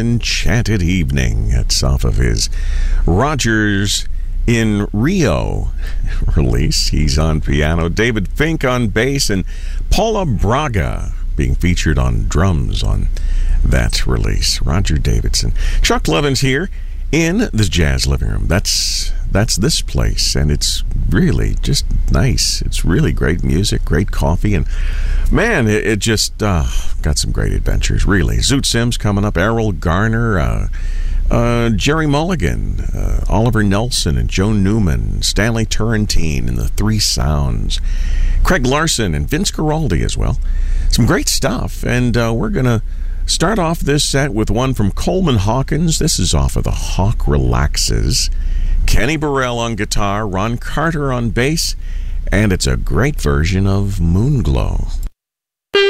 Enchanted Evening. It's off of his Rogers in Rio release. He's on piano, David Fink on bass, and Paula Braga being featured on drums on that release. Roger Davidson. Chuck Levin's here in the Jazz Living Room. That's this place, and it's really just nice. It's really great music, great coffee, and man, it just got some great adventures, really. Zoot Sims coming up, Errol Garner, Jerry Mulligan, Oliver Nelson and Joe Newman, Stanley Turrentine and the Three Sounds, Craig Larson and Vince Guaraldi as well. Some great stuff, and we're going to start off this set with one from Coleman Hawkins. This is off of the Hawk Relaxes. Kenny Burrell on guitar, Ron Carter on bass, and it's a great version of Moonglow.